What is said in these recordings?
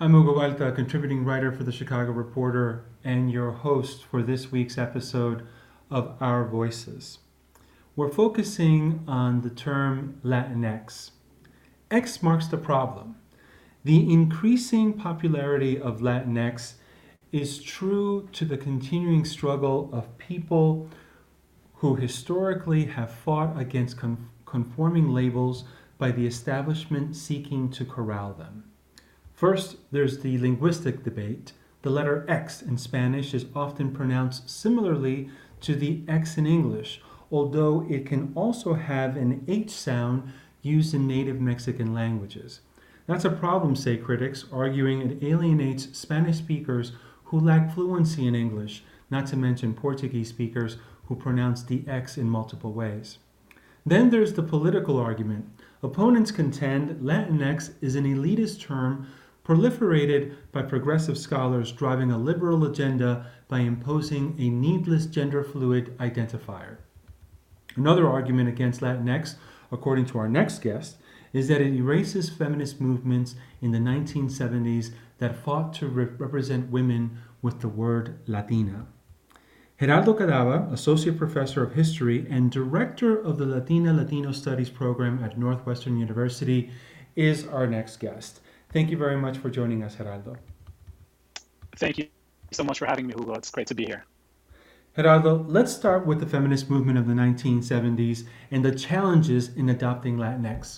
I'm Hugo Balta, contributing writer for the Chicago Reporter and your host for this week's episode of Our Voices. We're focusing on the term Latinx. X marks the problem. The increasing popularity of Latinx is true to the continuing struggle of people who historically have fought against conforming labels by the establishment seeking to corral them. First, there's the linguistic debate. The letter X in Spanish is often pronounced similarly to the X in English, although it can also have an H sound used in native Mexican languages. That's a problem, say critics, arguing it alienates Spanish speakers who lack fluency in English, not to mention Portuguese speakers who pronounce the X in multiple ways. Then there's the political argument. Opponents contend Latinx is an elitist term proliferated by progressive scholars driving a liberal agenda by imposing a needless gender fluid identifier. Another argument against Latinx, according to our next guest, is that it erases feminist movements in the 1970s that fought to represent women with the word Latina. Geraldo Cadava, Associate Professor of History and Director of the Latino Studies program at Northwestern University, is our next guest. Thank you very much for joining us, Geraldo. Thank you so much for having me, Hugo. It's great to be here. Geraldo, let's start with the feminist movement of the 1970s and the challenges in adopting Latinx.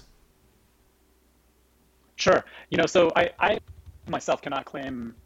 Sure. So I myself cannot claim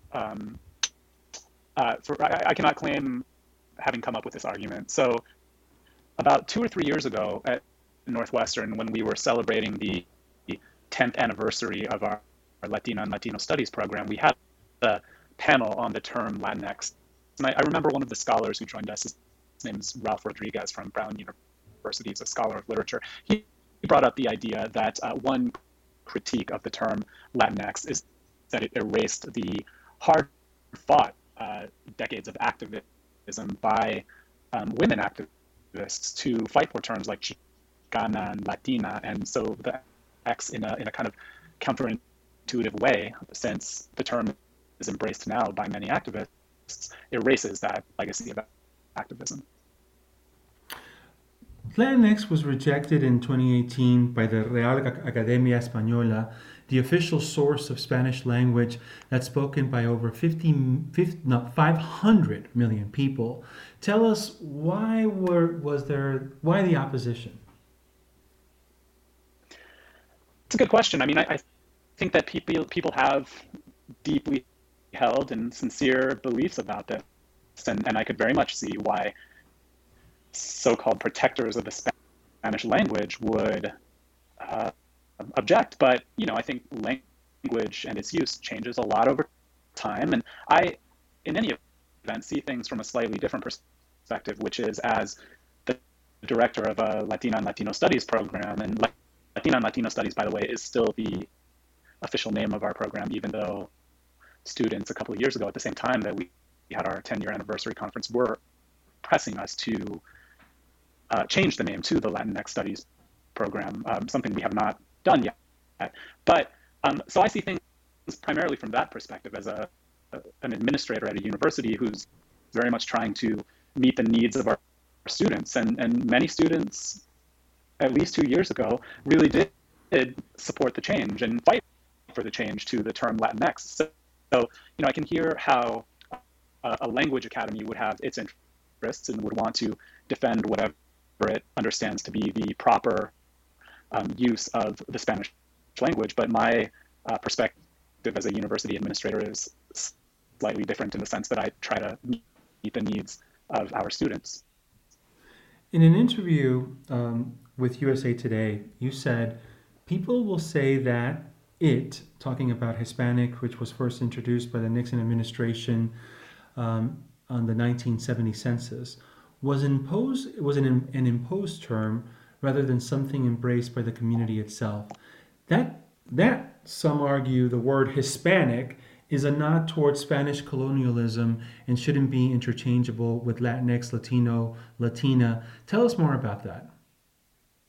I cannot claim having come up with this argument. So about 2 or 3 years ago at Northwestern, when we were celebrating the 10th anniversary of our Latina and Latino Studies program, we had a panel on the term Latinx. And I remember one of the scholars who joined us, his name is Ralph Rodriguez from Brown University. He's a scholar of literature. He brought up the idea that one critique of the term Latinx is that it erased the hard-fought decades of activism by women activists to fight for terms like Chicana and Latina. And so the X in a kind of counterintuitive way, since the term is embraced now by many activists, erases that legacy of activism. Latinx was rejected in 2018 by the Real Academia Española, the official source of Spanish language that's spoken by over 500 million people. Tell us why the opposition? It's a good question. I think that people have deeply held and sincere beliefs about this, and I could very much see why so-called protectors of the Spanish language would object. But I think language and its use changes a lot over time, and I, in any event, see things from a slightly different perspective, which is as the director of a Latina and Latino Studies program. And Latina and Latino Studies, by the way, is still the official name of our program, even though students a couple of years ago, at the same time that we had our 10-year anniversary conference, were pressing us to change the name to the Latinx Studies program, something we have not done yet. But so I see things primarily from that perspective as an administrator at a university who's very much trying to meet the needs of our students. And many students, at least 2 years ago, really did support the change and fight for the change to the term Latinx. So I can hear how a language academy would have its interests and would want to defend whatever it understands to be the proper use of the Spanish language. But my perspective as a university administrator is slightly different in the sense that I try to meet the needs of our students. In an interview with USA Today, you said, people will say that talking about Hispanic, which was first introduced by the Nixon administration on the 1970 census, was an imposed term rather than something embraced by the community itself. That some argue the word Hispanic is a nod towards Spanish colonialism and shouldn't be interchangeable with Latinx, Latino, Latina. Tell us more about that.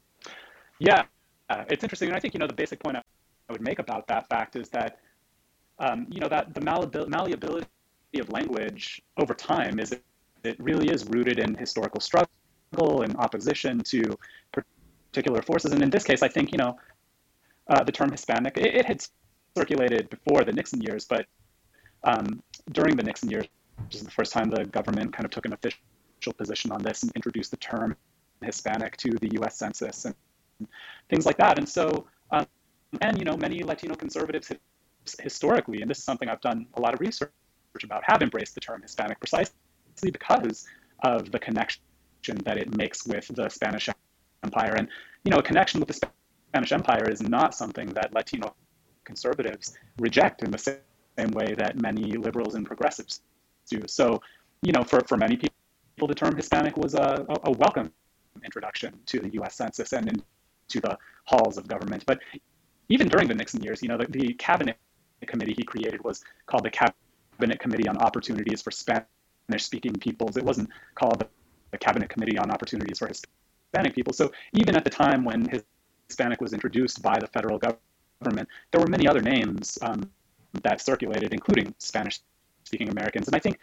Yeah, it's interesting. And I think, the basic point I would make about that fact is that that the malleability of language over time it really is rooted in historical struggle and opposition to particular forces. And in this case, I think, the term Hispanic, it had circulated before the Nixon years, but during the Nixon years, which is the first time the government kind of took an official position on this and introduced the term Hispanic to the US Census and things like that. And so, many Latino conservatives historically, and this is something I've done a lot of research about, have embraced the term Hispanic precisely because of the connection that it makes with the Spanish Empire. And, a connection with the Spanish Empire is not something that Latino conservatives reject in the same way that many liberals and progressives do. So, for many people, the term Hispanic was a welcome introduction to the US Census and into the halls of government. But even during the Nixon years, the cabinet committee he created was called the Cabinet Committee on Opportunities for Spanish-Speaking Peoples. It wasn't called the Cabinet Committee on Opportunities for Hispanic People. So even at the time when Hispanic was introduced by the federal government, there were many other names that circulated, including Spanish-speaking Americans. And I think,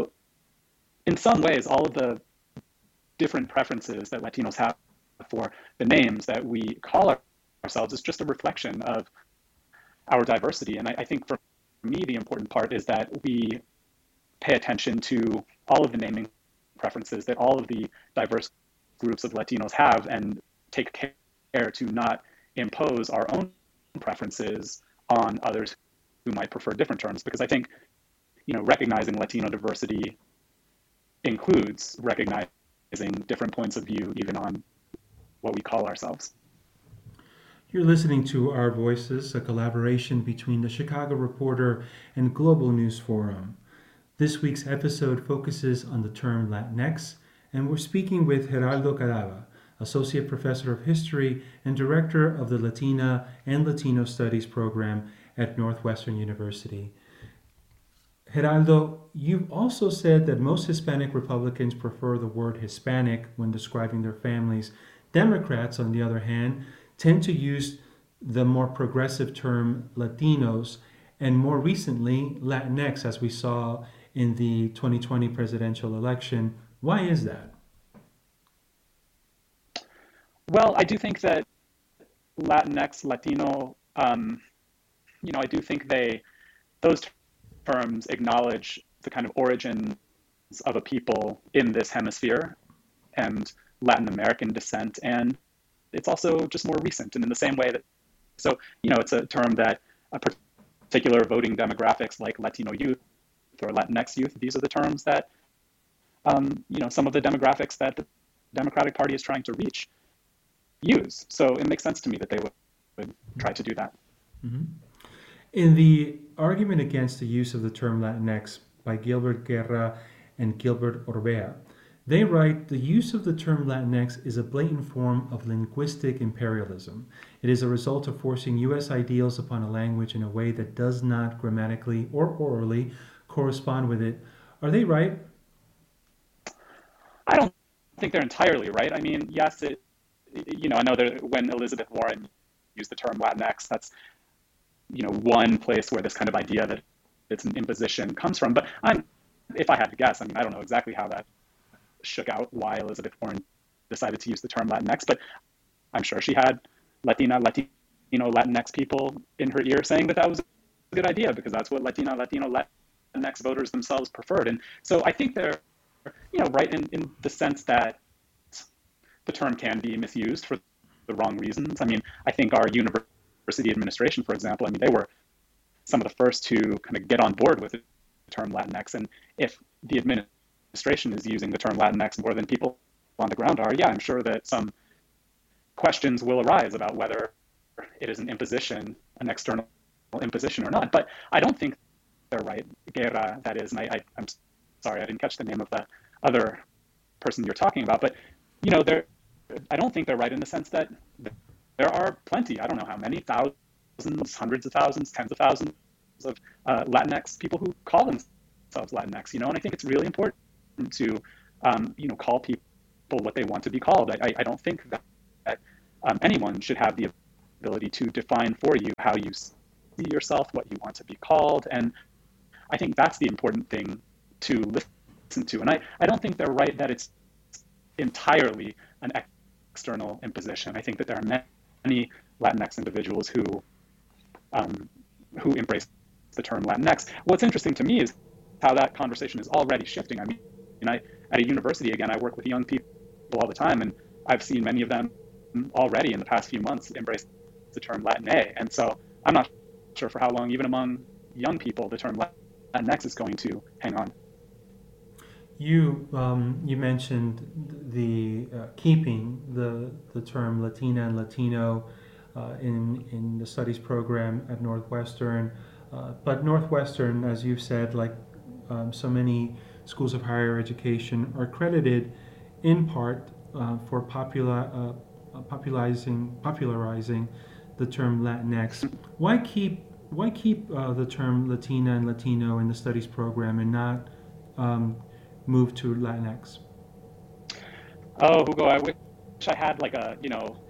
in some ways, all of the different preferences that Latinos have for the names that we call ourselves is just a reflection of our diversity. And I think for me, the important part is that we pay attention to all of the naming preferences that all of the diverse groups of Latinos have and take care to not impose our own preferences on others who might prefer different terms. Because I think, recognizing Latino diversity includes recognizing different points of view, even on what we call ourselves. You're listening to Our Voices, a collaboration between the Chicago Reporter and Global News Forum. This week's episode focuses on the term Latinx, and we're speaking with Geraldo Cadava, Associate Professor of History and Director of the Latina and Latino Studies program at Northwestern University. Geraldo, you've also said that most Hispanic Republicans prefer the word Hispanic when describing their families. Democrats, on the other hand, tend to use the more progressive term Latinos, and more recently, Latinx, as we saw in the 2020 presidential election. Why is that? Well, I do think that Latinx, Latino, I do think those terms acknowledge the kind of origins of a people in this hemisphere and Latin American descent, and it's also just more recent. And in the same way that, it's a term that a particular voting demographics like Latino youth or Latinx youth, these are the terms that, some of the demographics that the Democratic Party is trying to reach use. So it makes sense to me that they would try to do that. Mm-hmm. In the argument against the use of the term Latinx by Gilbert Guerra and Gilbert Orbea, they write, the use of the term Latinx is a blatant form of linguistic imperialism. It is a result of forcing U.S. ideals upon a language in a way that does not grammatically or orally correspond with it. Are they right? I don't think they're entirely right. I mean, yes, I know that when Elizabeth Warren used the term Latinx, that's, one place where this kind of idea that it's an imposition comes from. But if I had to guess, I don't know exactly how that shook out, why Elizabeth Warren decided to use the term Latinx, but I'm sure she had Latino, Latinx people in her ear saying that was a good idea because that's what Latino, Latinx voters themselves preferred. And so I think they're, right in the sense that the term can be misused for the wrong reasons. I mean, I think our university administration, for example, they were some of the first to kind of get on board with the term Latinx. And if the administration is using the term Latinx more than people on the ground are, I'm sure that some questions will arise about whether it is an imposition, an external imposition or not. But I don't think they're right. Guerra, that is, and I'm sorry, I didn't catch the name of the other person you're talking about, but I don't think they're right in the sense that there are plenty, I don't know how many, thousands, hundreds of thousands, tens of thousands of Latinx people who call themselves Latinx, and I think it's really important to, call people what they want to be called. I don't think that anyone should have the ability to define for you how you yourself, what you want to be called. And I think that's the important thing to listen to. And I don't think they're right that it's entirely an external imposition. I think that there are many Latinx individuals who embrace the term Latinx. What's interesting to me is how that conversation is already shifting. I mean, at a university, again, I work with young people all the time, and I've seen many of them already in the past few months embrace the term Latina. And so I'm not sure for how long, even among young people, the term Latinx is going to hang on. You mentioned the keeping the term Latina and Latino in the studies program at Northwestern, but Northwestern, as you've said, like so many schools of higher education, are credited in part for popularizing the term Latinx. Why keep the term Latina and Latino in the studies program and not move to Latinx? Oh, Hugo, I wish I had like a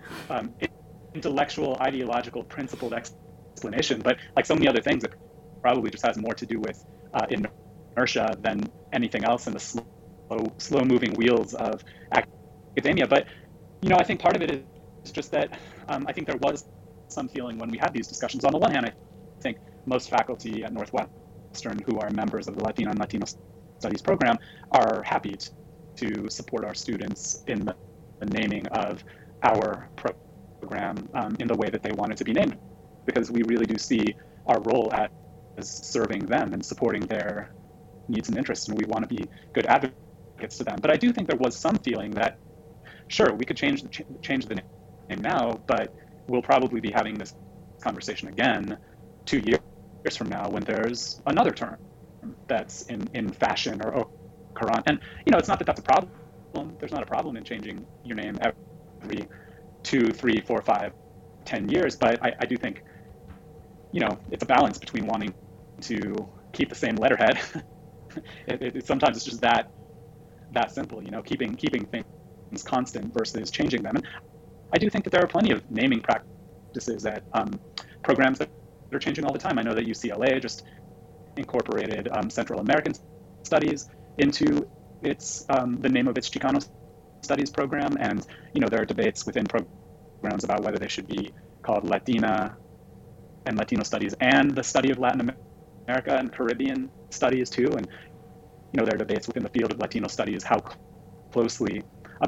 intellectual, ideological, principled explanation, but like so many other things, it probably just has more to do with inertia than anything else in the slow moving wheels of academia. But I think part of it is just that I think there was some feeling when we had these discussions. On the one hand, I think most faculty at Northwestern who are members of the Latino and Latino Studies program are happy to support our students in the naming of our program in the way that they want it to be named, because we really do see our role as serving them and supporting their needs and interests, and we want to be good advocates to them. But I do think there was some feeling that, sure, we could change the name now, but we'll probably be having this conversation again 2 years from now when there's another term that's in fashion or current. And it's not that that's a problem. There's not a problem in changing your name every 2, 3, 4, 5, 10 years. But I do think, it's a balance between wanting to keep the same letterhead. Sometimes it's just that simple, keeping things constant versus changing them. And I do think that there are plenty of naming practices at programs that are changing all the time. I know that UCLA just incorporated Central American Studies into its the name of its Chicano Studies program, and there are debates within programs about whether they should be called Latina and Latino Studies and the study of Latin America and Caribbean Studies too. And there are debates within the field of Latino Studies how closely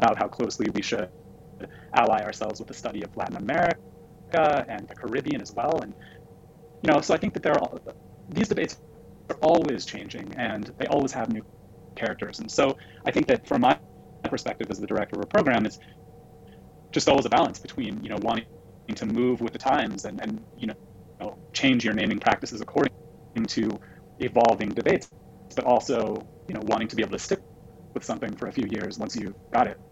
we should ally ourselves with the study of Latin America and the Caribbean as well. And so I think that these debates are always changing, and they always have new characters. And so I think that from my perspective as the director of a program, it's just always a balance between wanting to move with the times and change your naming practices according to evolving debates, but also wanting to be able to stick with something for a few years once you've got it.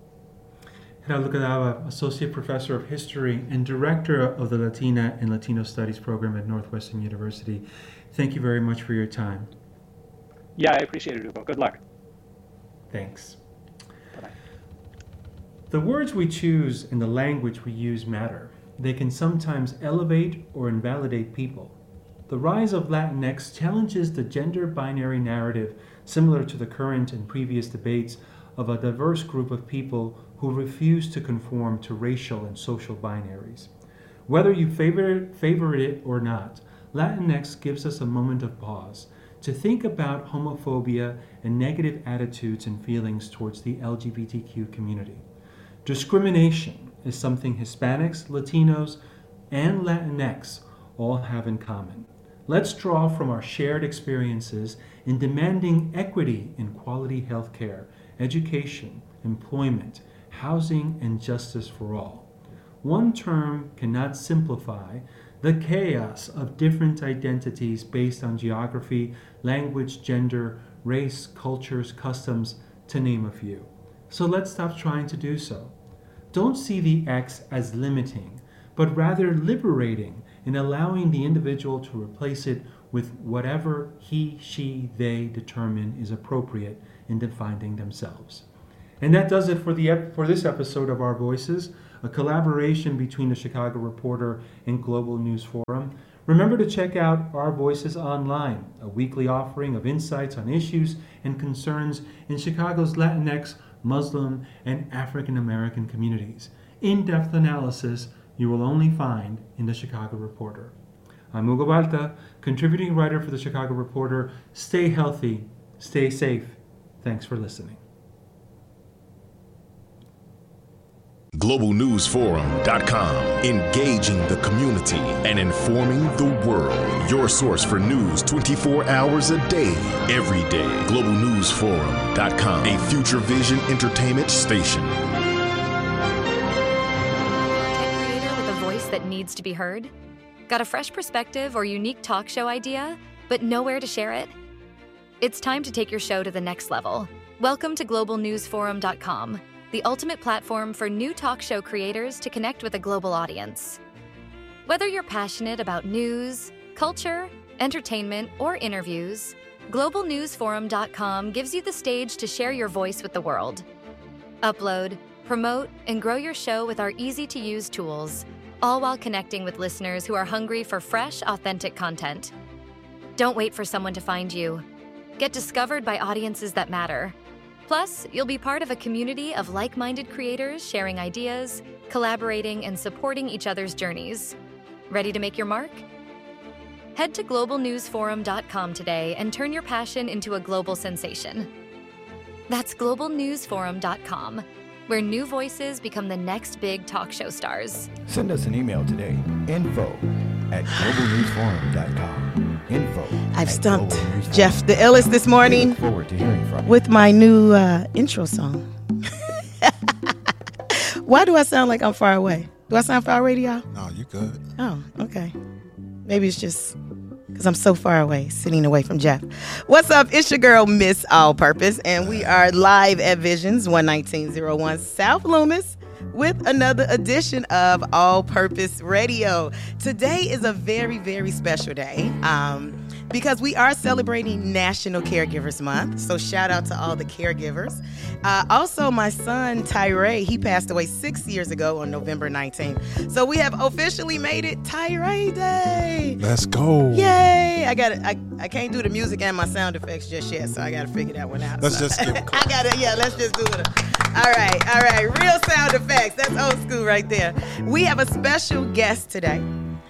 Gerardo Cadava, Associate Professor of History and Director of the Latina and Latino Studies program at Northwestern University. Thank you very much for your time. Yeah, I appreciate it, Hugo. Good luck. Thanks. Bye-bye. The words we choose and the language we use matter. They can sometimes elevate or invalidate people. The rise of Latinx challenges the gender binary narrative, similar to the current and previous debates of a diverse group of people who refuse to conform to racial and social binaries. Whether you favor it or not, Latinx gives us a moment of pause to think about homophobia and negative attitudes and feelings towards the LGBTQ community. Discrimination is something Hispanics, Latinos, and Latinx all have in common. Let's draw from our shared experiences in demanding equity in quality health care, education, employment, housing, and justice for all. One term cannot simplify the chaos of different identities based on geography, language, gender, race, cultures, customs, to name a few. So let's stop trying to do so. Don't see the X as limiting, but rather liberating in allowing the individual to replace it with whatever he, she, they determine is appropriate in defining themselves. And that does it for this episode of Our Voices, a collaboration between the Chicago Reporter and Global News Forum. Remember to check out Our Voices Online, a weekly offering of insights on issues and concerns in Chicago's Latinx, Muslim, and African American communities. In-depth analysis you will only find in the Chicago Reporter. I'm Hugo Balta, contributing writer for the Chicago Reporter. Stay healthy, stay safe. Thanks for listening. GlobalNewsForum.com, engaging the community and informing the world. Your source for news 24 hours a day, every day. GlobalNewsForum.com, a Future Vision entertainment station. Content creator with a voice that needs to be heard? Got a fresh perspective or unique talk show idea, but nowhere to share it? It's time to take your show to the next level. Welcome to GlobalNewsForum.com, the ultimate platform for new talk show creators to connect with a global audience. Whether you're passionate about news, culture, entertainment, or interviews, GlobalNewsForum.com gives you the stage to share your voice with the world. Upload, promote, and grow your show with our easy-to-use tools, all while connecting with listeners who are hungry for fresh, authentic content. Don't wait for someone to find you. Get discovered by audiences that matter. Plus, you'll be part of a community of like-minded creators sharing ideas, collaborating, and supporting each other's journeys. Ready to make your mark? Head to globalnewsforum.com today and turn your passion into a global sensation. That's globalnewsforum.com, where new voices become the next big talk show stars. Send us an email today, info@globalnewsforum.com. I've stumped Jeff the Ellis this morning Look forward to hearing from you. with my new intro song. Why do I sound like I'm far away? Do I sound far away to y'all? No, you good. Oh, okay. Maybe it's just because I'm so far away, sitting away from Jeff. What's up? It's your girl, Miss All Purpose, and we are live at Visions 11901 South Loomis with another edition of All Purpose Radio. Today is a very, very special day because we are celebrating National Caregivers Month. So shout out to all the caregivers. Also, my son, Tyree, he passed away 6 years ago on November 19th. So we have officially made it Tyree Day. Let's go. Yay! I can't do the music and my sound effects just yet, so I got to figure that one out. Let's just skip it. Let's just do it. All right. Real sound effects. That's old school right there. We have a special guest today.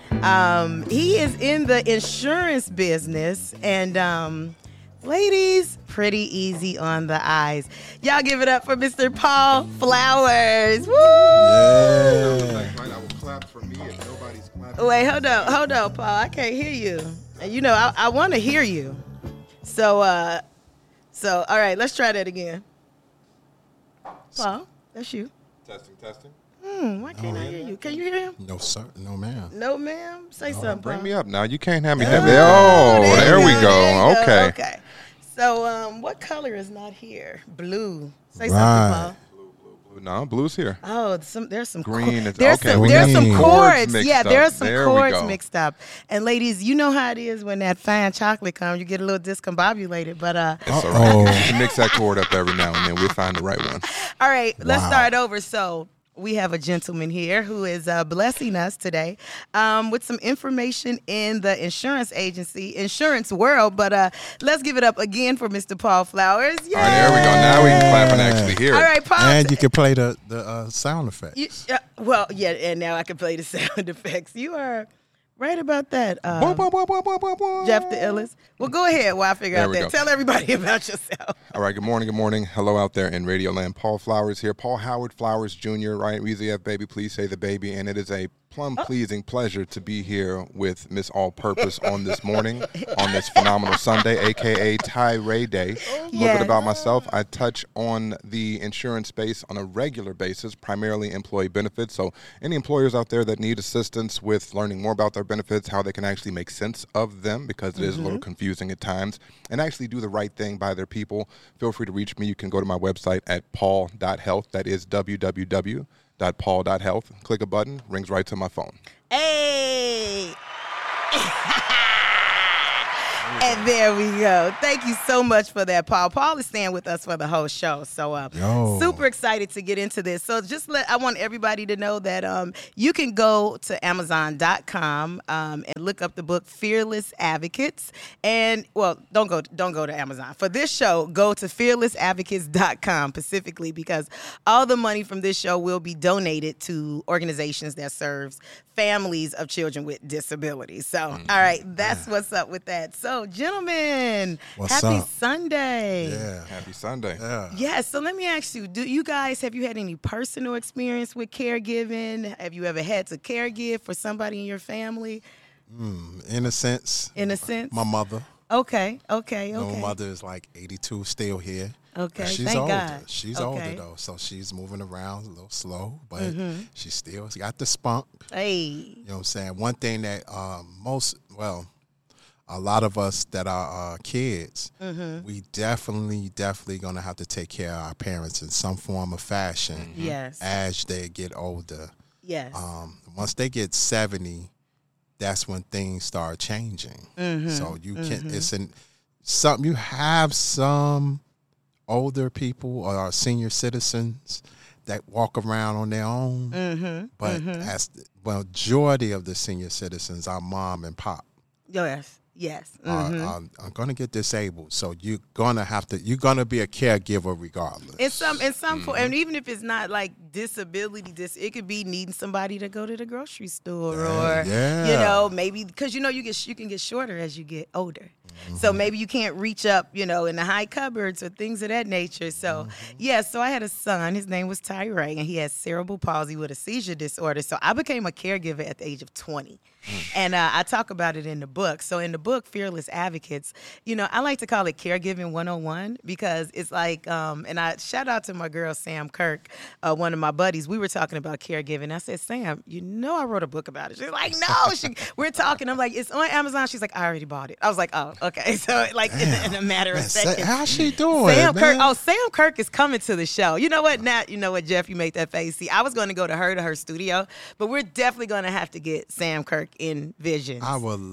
He is in the insurance business, and ladies, pretty easy on the eyes. Y'all give it up for Mr. Paul Flowers. Woo! Yeah. I will clap for me if nobody's clapping. Wait, hold on, Paul. I can't hear you. And you know, I want to hear you. So, all right, let's try that again. Paul, that's you. Testing. Why can't I hear you? Can you hear him? No, sir. No, ma'am. No, ma'am. Say something. Bring Paul. me up now. You can't have me. Oh, There we you go. Okay. Okay. So, what color is not here? Blue. Say something, Right. Paul. No, blue's here. Oh, there's some Green is- there's okay, some, we there's got some some chords. chords mixed Yeah, up. there's some There we chords go. mixed up. And ladies, you know how it is when that fine chocolate comes. You get a little discombobulated. But It's all right. You can mix that chord up every now and then. We'll find the right one. all right, let's Wow. start over. So we have a gentleman here who is blessing us today with some information in the insurance world. But let's give it up again for Mr. Paul Flowers. Yay! All right, there we go. Now we can clap and actually hear All it. right, Paul. And you can play the sound effects. And now I can play the sound effects. You are right about that, Boom, boom, boom, boom, boom, boom, boom. Jeff the Ellis. Well, go ahead while I figure There out we that. go. Tell everybody about yourself. All right, good morning. Hello out there in Radio Land. Paul Flowers here. Paul Howard Flowers Jr., right? Easy F, baby, please say the baby. And it is a plum-pleasing pleasure to be here with Miss All Purpose on this morning, on this phenomenal Sunday, a.k.a. Tyree Day. A little Yes. bit about myself. I touch on the insurance space on a regular basis, primarily employee benefits. So any employers out there that need assistance with learning more about their benefits, how they can actually make sense of them, because it is a little confusing at times, and actually do the right thing by their people, feel free to reach me. You can go to my website at paul.health. That is www.paul.health. Click a button, rings right to my phone. Hey. And there we go. Thank you so much for that, Paul. Paul is staying with us for the whole show. So super excited to get into this. So I want everybody to know that you can go to Amazon.com and look up the book Fearless Advocates. And don't go to Amazon. For this show, go to fearlessadvocates.com specifically, because all the money from this show will be donated to organizations that serves families of children with disabilities. So, all right, that's what's up with that. So, gentlemen, happy Sunday. Yeah, happy Sunday. Yeah, so let me ask you, have you had any personal experience with caregiving? Have you ever had to caregive for somebody in your family? In a sense. My mother. Okay. My mother is like 82, still here. Okay, she's thank older. God. She's older though, so she's moving around a little slow, but she still got the spunk. Hey, you know what I'm saying? One thing that a lot of us that are kids, we definitely gonna have to take care of our parents in some form of fashion. Yes. As they get older. Yes. Once they get 70, that's when things start changing. So you can you have some older people or senior citizens that walk around on their own, but as the majority of the senior citizens are mom and pop. Yes. Are going to get disabled, so you're going to be a caregiver regardless. In some form, and even if it's not like disability, it could be needing somebody to go to the grocery store, or maybe because you can get shorter as you get older. So maybe you can't reach up, in the high cupboards or things of that nature. So, so I had a son. His name was Tyree, and he had cerebral palsy with a seizure disorder. So I became a caregiver at the age of 20. And I talk about it in the book. So in the book, Fearless Advocates, I like to call it Caregiving 101 because it's like, and I shout out to my girl, Sam Kirk, one of my buddies. We were talking about caregiving. I said, Sam, I wrote a book about it. She's like, no. We're talking. I'm like, it's on Amazon. She's like, I already bought it. I was like, oh, okay. So like in a matter of seconds. How's she doing, Sam Kirk is coming to the show. You know what, Nat? You know what, Jeff? You make that face. See, I was going to go to her studio, but we're definitely going to have to get Sam Kirk in Visions.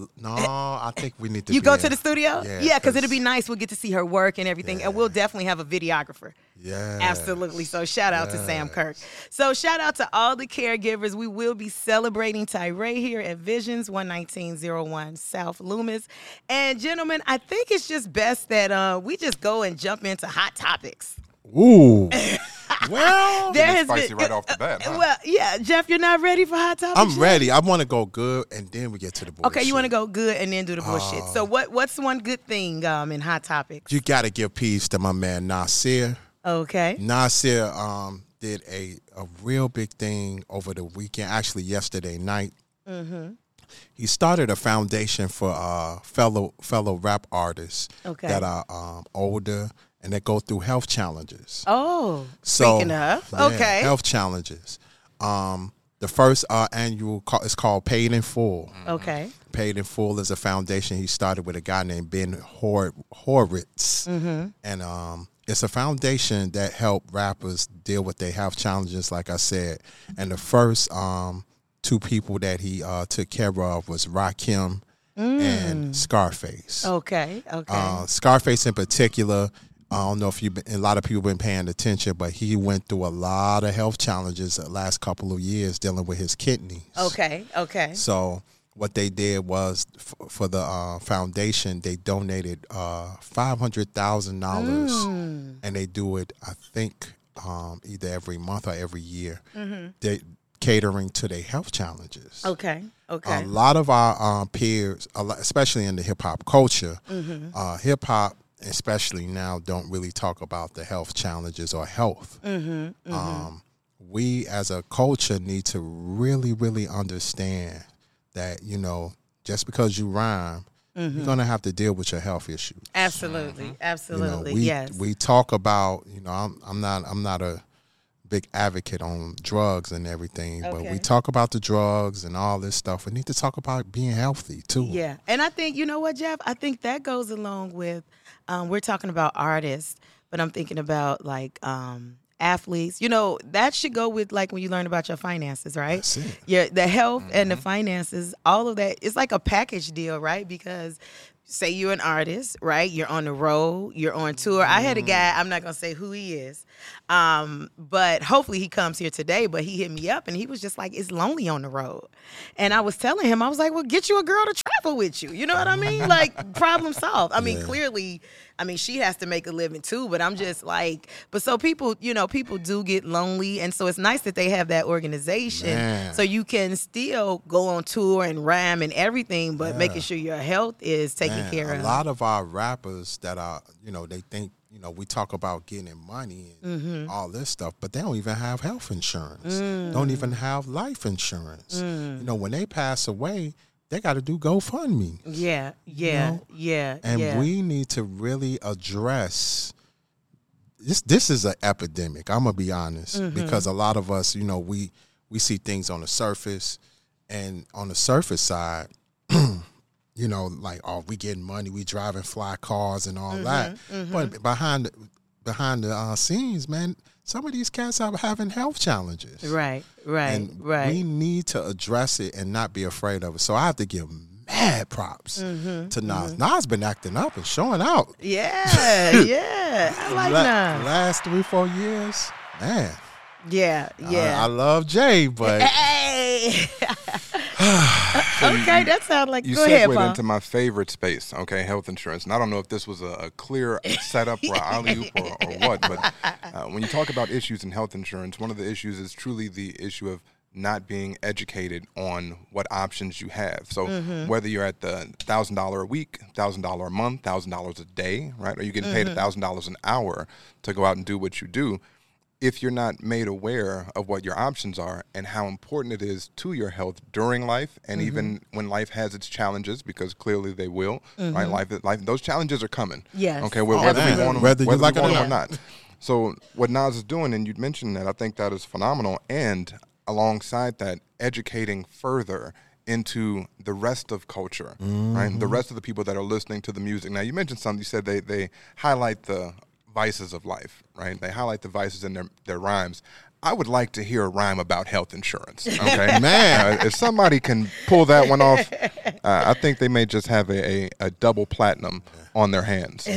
I think we need to You go to the studio? Yeah, because it'll be nice. We'll get to see her work and everything, and we'll definitely have a videographer. Yeah. Absolutely. So shout out to Sam Kirk. So shout out to all the caregivers. We will be celebrating Tyree here at Visions, 11901 South Loomis. And gentlemen, I think it's just best that we just go and jump into hot topics. Ooh. Well, there has spicy been right off the bat. Huh? Well, yeah, Jeff, you're not ready for hot topics? I'm ready. I want to go good, and then we get to the bullshit. Okay, you want to go good and then do the bullshit. So what's one good thing in hot topics? You got to give peace to my man Nasir. Okay. Nasir did a real big thing over the weekend, actually yesterday night. He started a foundation for fellow rap artists that are older and that go through health challenges. Oh, speaking of, okay. Health challenges. The first annual is called Paid in Full. Okay. Paid in Full is a foundation he started with a guy named Ben Horowitz. And it's a foundation that helped rappers deal with their health challenges, like I said. And the first two people that he took care of was Rakim and Scarface. Okay. Scarface in particular, I don't know if a lot of people been paying attention, but he went through a lot of health challenges the last couple of years dealing with his kidneys. Okay. So what they did was for the foundation, they donated $500,000, and they do it, I think, either every month or every year. They catering to their health challenges. Okay. A lot of our peers, especially in the hip hop culture, hip hop, especially now, don't really talk about the health challenges or health. We as a culture need to really, really understand that, just because you rhyme, you're going to have to deal with your health issues. Absolutely. Yes. We talk about, I'm not a big advocate on drugs and everything, but we talk about the drugs and all this stuff. We need to talk about being healthy too. Yeah. And I think, you know what, Jeff? I think that goes along with, we're talking about artists, but I'm thinking about like athletes. That should go with like when you learn about your finances, right? That's it. The health and the finances, all of that. It's like a package deal, right? Because say you're an artist, right? You're on the road, you're on tour. I had a guy, I'm not going to say who he is, but hopefully he comes here today, but he hit me up and he was just like, it's lonely on the road. And I was telling him, I was like, well, get you a girl to travel with you. You know what I mean? Like, problem solved. I mean, clearly, she has to make a living too, but I'm just like, but so people, people do get lonely. And so it's nice that they have that organization so you can still go on tour and rhyme and everything, but making sure your health is taken care of. A lot of our rappers that are, they think, we talk about getting money and all this stuff, but they don't even have health insurance. Don't even have life insurance. When they pass away, they got to do GoFundMe. And we need to really address this. This is an epidemic. I'm gonna be honest, because a lot of us, we see things on the surface, and on the surface side, like, oh, we getting money, we driving fly cars and all that. But behind the scenes, man, some of these cats are having health challenges. Right. We need to address it and not be afraid of it. So I have to give mad props to Nas. Nas been acting up and showing out. Yeah. I like Nas. Last 3-4 years, man. Yeah. I love Jay, but hey. Okay, that sounds like. You go ahead, segued Paul. into my favorite space, okay, health insurance. And I don't know if this was a clear setup or alley-oop or what, but when you talk about issues in health insurance, one of the issues is truly the issue of not being educated on what options you have. So whether you're at the $1,000 a week, $1,000 a month, $1,000 a day, right, or you're getting paid $1,000 an hour to go out and do what you do, if you're not made aware of what your options are and how important it is to your health during life and even when life has its challenges, because clearly they will, right? Life, those challenges are coming. Yes. Okay, whether we want them, whether you like it or not. So what Nas is doing, and you'd mentioned that, I think that is phenomenal. And alongside that, educating further into the rest of culture, right? The rest of the people that are listening to the music. Now, you mentioned something. You said they highlight the vices of life, right? They highlight the vices in their rhymes. I would like to hear a rhyme about health insurance. Okay, man, if somebody can pull that one off, I think they may just have a double platinum on their hands.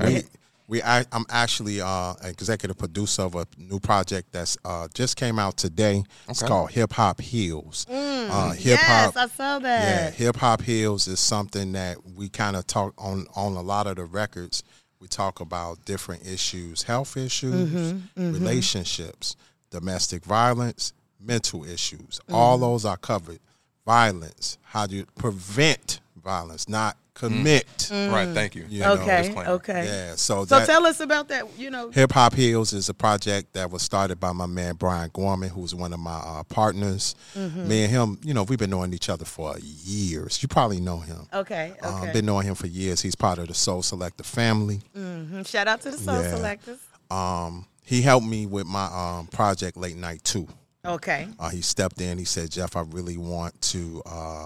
Right? I'm actually executive producer of a new project that's just came out today. It's called Hip Hop Heals. Yes, I saw that. Yeah, Hip Hop Heals is something that we kind of talk on a lot of the records. We talk about different issues, health issues, relationships, domestic violence, mental issues. All those are covered. Violence, how do you prevent violence, not commit. Right, thank you. Okay. Yeah, so tell us about that, Hip Hop Heals is a project that was started by my man Brian Gorman, who's one of my partners. Me and him, we've been knowing each other for years. You probably know him. Okay. Been knowing him for years. He's part of the Soul Selector family. Shout out to the Soul Selectors. He helped me with my project Late Night 2. Okay. He stepped in. He said, Jeff, I really want to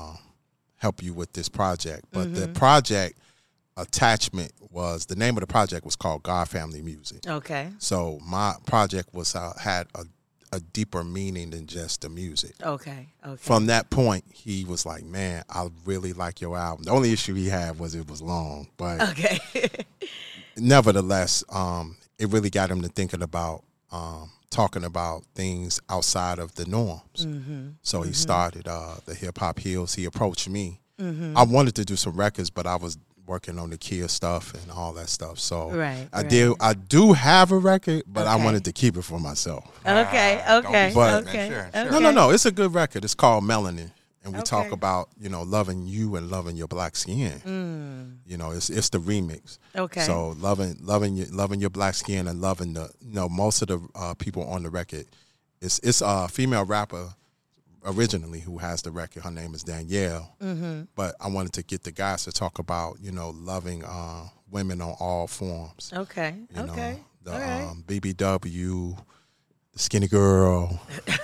help you with this project. But the project attachment was, the name of the project was called God Family Music. Okay. So my project was had a deeper meaning than just the music. Okay. From that point, he was like, man, I really like your album. The only issue he had was it was long. But nevertheless, it really got him to thinking about talking about things outside of the norms. So he started the Hip Hop Heals. He approached me. I wanted to do some records, but I was working on the Kia stuff and all that stuff. So I do have a record, but I wanted to keep it for myself. Okay. No. It's a good record. It's called Melanin. And we talk about, loving you and loving your black skin. It's the remix. Okay. So loving your black skin and loving the, most of the people on the record. It's a female rapper originally who has the record. Her name is Danielle. But I wanted to get the guys to talk about, loving women on all forms. Okay. The BBW, the skinny girl.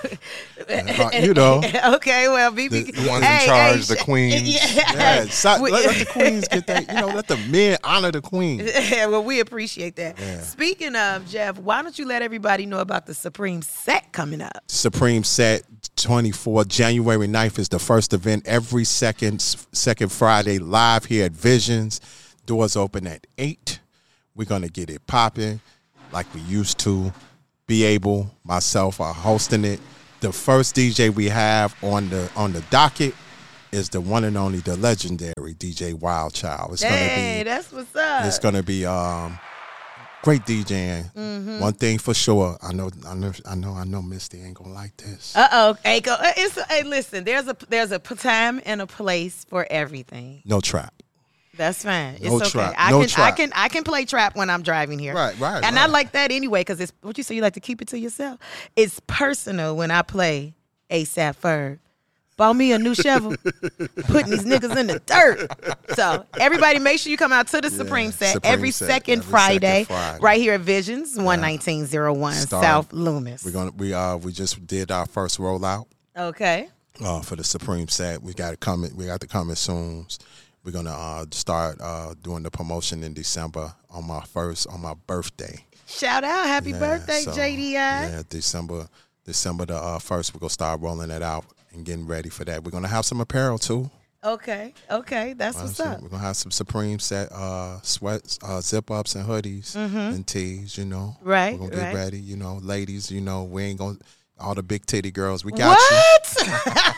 Okay, well, BB, the ones in charge, the queens. Let the queens get that. Let the men honor the queen. Well, we appreciate that. Yeah. Speaking of, Jeff, why don't you let everybody know about the Supreme Set coming up? Supreme Set 24 January 9th is the first event every second Friday live here at Visions. Doors open at 8. We're going to get it popping like we used to. Be able, myself, are hosting it. The first DJ we have on the docket is the one and only, the legendary DJ Wild Child. It's that's what's up. It's going to be great DJing. Mm-hmm. One thing for sure, I know Misty ain't gonna like this. Hey, listen, there's a time and a place for everything. No trap. That's fine. It's No okay. trap. I can play trap when I'm driving here. Right. And I like that anyway, because it's what you say, you like to keep it to yourself. It's personal when I play ASAP Ferg. Bought me a new shovel, putting these niggas in the dirt. So everybody, make sure you come out to the Supreme Set every second Friday, right here at Visions, 11901 South Loomis. We just did our first rollout. Okay. For the Supreme Set, we got it coming. We got the coming soon. We're gonna start doing the promotion in December on my birthday. Shout out, happy birthday, JDI. Yeah, December the 1st. We're gonna start rolling it out and getting ready for that. We're gonna have some apparel too. Okay, that's what's up. We're gonna have some Supreme Set sweats, zip ups and hoodies and tees. Right. We're gonna get ready. Ladies. We ain't gonna all the big titty girls. We got you.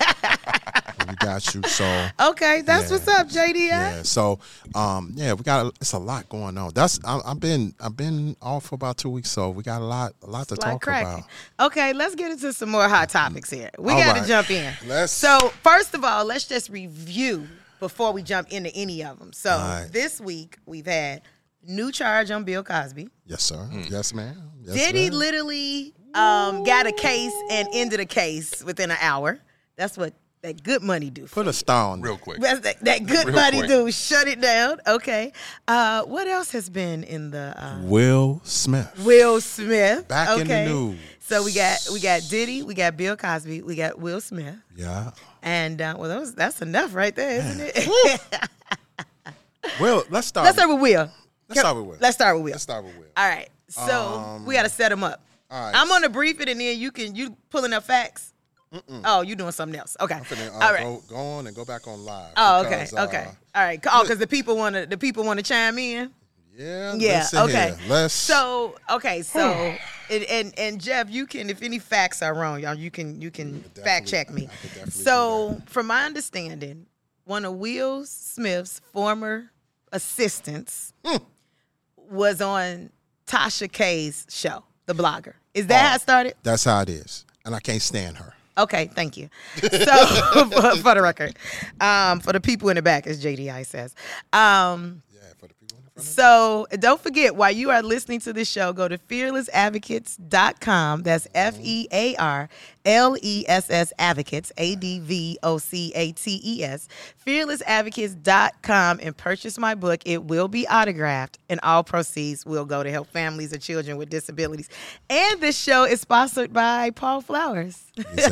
We got you. So okay, that's what's up, JDI. Yeah. So we got it's a lot going on. I've been off for about 2 weeks, so we got a lot to talk about. Okay, let's get into some more hot topics here. We got to jump in. So first of all, let's just review before we jump into any of them. So this week we've had new charge on Bill Cosby. Yes, sir. Yes, ma'am. Diddy literally got a case and ended a case within an hour. That's what that good money do. Put a star on real quick. That good money do. Shut it down. Okay. What else has been in the Will Smith. Back in the news. So we got Diddy, we got Bill Cosby, we got Will Smith. Yeah. And that's enough right there, isn't it? Well, let's start with Will. Let's start with Will. Let's start with Will. All right. So we got to set him up. All right. I'm going to brief it, and then you pulling up facts. Oh, you doing something else? Okay. All right. Go on and go back on live. Oh, because, okay. All right. Oh, because the people want to chime in. Yeah. Okay. So and Jeff, you can, if any facts are wrong, y'all, you can fact check me. So from my understanding, one of Will Smith's former assistants was on Tasha K's show, The Blogger. Is that how it started? That's how it is, and I can't stand her. Okay, thank you. So, for the record, for the people in the back, as JDI says. For the people in the front. So, don't forget, while you are listening to this show, go to fearlessadvocates.com. That's FEARLESS Advocates, ADVOCATES. Fearlessadvocates.com and purchase my book. It will be autographed, and all proceeds will go to help families of children with disabilities. And this show is sponsored by Paul Flowers.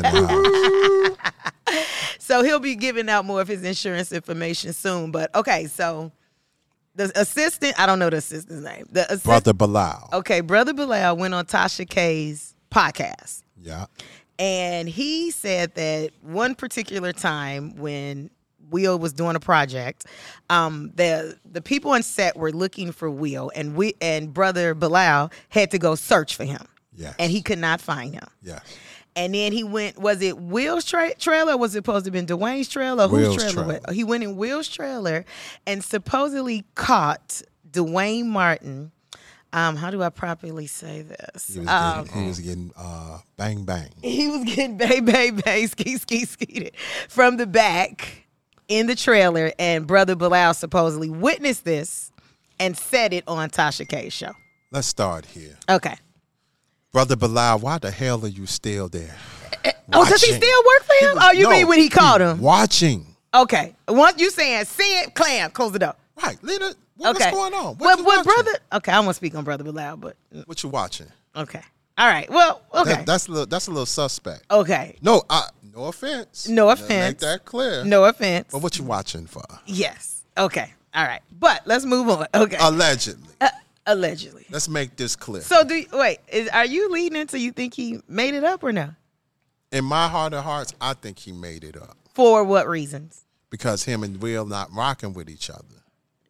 So he'll be giving out more of his insurance information soon. But okay, so the assistant, I don't know the assistant's name. Brother Bilal. Okay, Brother Bilal went on Tasha K's podcast. Yeah. And he said that one particular time when Will was doing a project, the people on set were looking for Will, and Brother Bilal had to go search for him. Yes. And he could not find him. Yes. And then he went, was it Will's trailer or was it supposed to have been Dwayne's trailer? Will's whose trailer? He went in Will's trailer and supposedly caught Dwayne Martin. How do I properly say this? He was getting bang bang. He was getting bang bang bang ski from the back in the trailer, and Brother Bilal supposedly witnessed this and said it on Tasha K's show. Let's start here. Okay. Brother Bilal, why the hell are you still there? Does he still work for him? You mean when he called him? Watching. Okay. Once you saying, see it, clam, close the door. Right. Leader, what's going on? What brother? Okay, I won't speak on Brother Bilal, but. What you watching? Okay. All right. Well, okay. That's a little suspect. Okay. No offense. No offense. Make that clear. No offense. But what you watching for? Yes. Okay. All right. But let's move on. Okay. Allegedly. Allegedly. Let's make this clear. So are you leading into you think he made it up or no? In my heart of hearts, I think he made it up. For what reasons? Because him and Will not rocking with each other.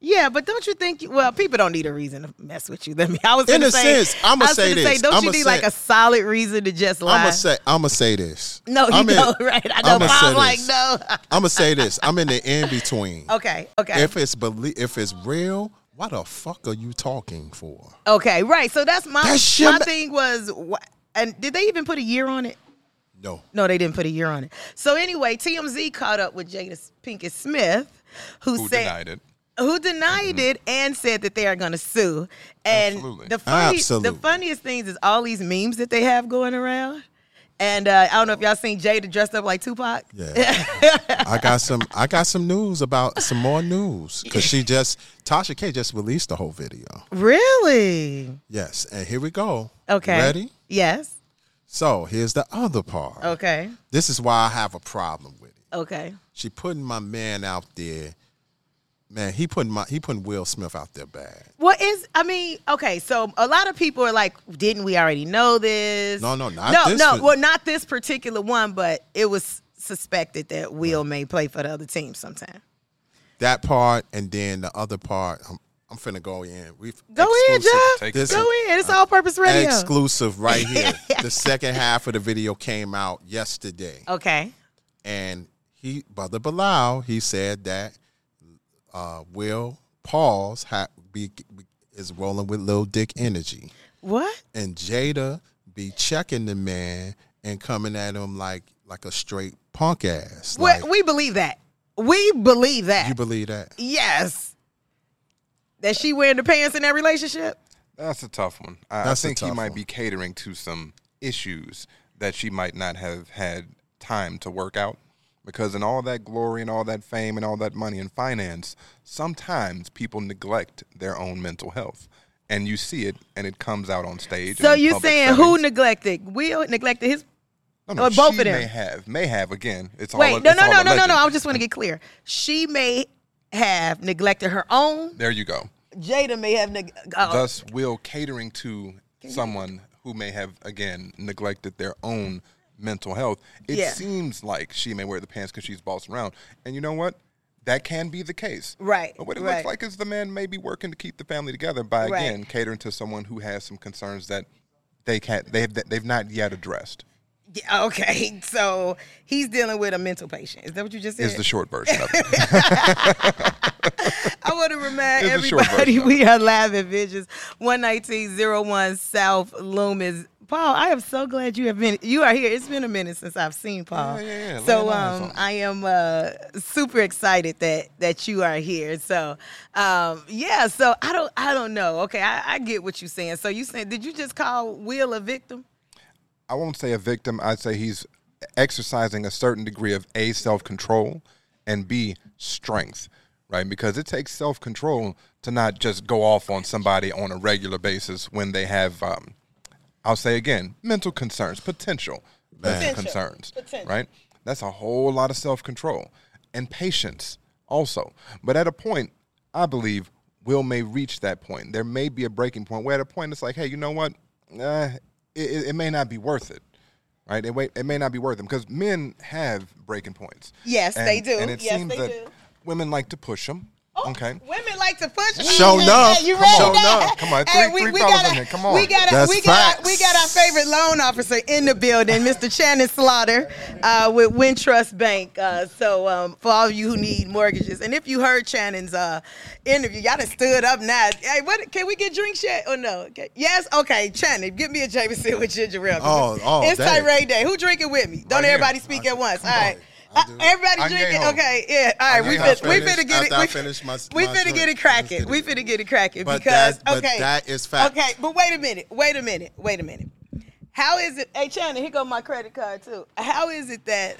Yeah, but don't you think? Well, people don't need a reason to mess with you. I was In gonna a say, sense, I'ma say this. Don't I'ma you need say- like a solid reason to just lie? I'm gonna say this. No, you don't. Right? I know. I'ma say I'm like, this. no. I'm gonna say this. I'm in the in between. Okay. If it's real, why the fuck are you talking for? Okay. Right. So that's my That's thing was. And did they even put a year on it? No, they didn't put a year on it. So anyway, TMZ caught up with Jada Pinkett Smith, who said denied it. Who denied it and said that they are going to sue. And Absolutely. the funniest things is all these memes that they have going around. And I don't know if y'all seen Jada dressed up like Tupac. Yeah, I got some news about some more news because Tasha K just released the whole video. Really? Yes, and here we go. Okay. Ready? Yes. So here's the other part. Okay. This is why I have a problem with it. Okay. She putting my man out there. Man, he putting Will Smith out there bad. Okay, so a lot of people are like, didn't we already know this? No, not this. Well, not this particular one, but it was suspected that Will may play for the other team sometime. That part, and then the other part, I'm finna go in. Go in, Jeff. Go in. It's all-purpose radio. Exclusive right here. The second half of the video came out yesterday. Okay. And Brother Bilal, he said that Will Pauls is rolling with Lil Dick energy. What? And Jada be checking the man and coming at him like a straight punk ass. We believe that. We believe that. You believe that? Yes. That she wearing the pants in that relationship? That's a tough one. I think he might be catering to some issues that she might not have had time to work out. Because in all that glory and all that fame and all that money and finance, sometimes people neglect their own mental health. And you see it, and it comes out on stage. So you're saying who neglected? Will neglected his... No, or both of them? May have, again. It's Wait, all no. alleged. I just want to get clear. She may have neglected her own. There you go. Jada may have... Thus, Will catering to someone who may have, again, neglected their own mental health. It seems like she may wear the pants because she's bossing around. And you know what? That can be the case. Right. But what it looks like is the man may be working to keep the family together by, again, catering to someone who has some concerns that they've not yet addressed. Yeah, okay, so he's dealing with a mental patient. Is that what you just said? Is the short version of it. I want to remind everybody we are live at Visions, 11901 South Loomis. Paul, I am so glad you are here. It's been a minute since I've seen Paul. Yeah. So I am super excited that you are here. So so I don't know. Okay, I get what you're saying. So you saying, did you just call Will a victim? I won't say a victim. I'd say he's exercising a certain degree of A, self-control, and B, strength, right? Because it takes self-control to not just go off on somebody on a regular basis when they have, I'll say again, mental concerns, potential concerns, right? That's a whole lot of self-control and patience also. But at a point, I believe Will may reach that point. There may be a breaking point where at a point it's like, hey, you know what? It may not be worth it, right? It may not be worth it because men have breaking points. Yes, they do. And it seems that women like to push them. Oh, okay. Women like to push. Show enough. You ready? Come on. Hey, Three fellas in here. Come on. We got our favorite loan officer in the building, Mr. Channing Slaughter, with Wintrust Bank. So for all of you who need mortgages, and if you heard Channing's interview, y'all done stood up now. Hey, can we get drinks yet or no? Okay. Yes. Okay, Channing, give me a Jameson with ginger ale. It's Tirade Day. Who drinking with me? Don't everybody speak at once. All right. Everybody drinking? Okay, yeah. All right, we finna get it. We finna get it cracking. We finna get it cracking because that is fact. Okay, but wait a minute. How is it? Hey, Channing, here go my credit card too. How is it that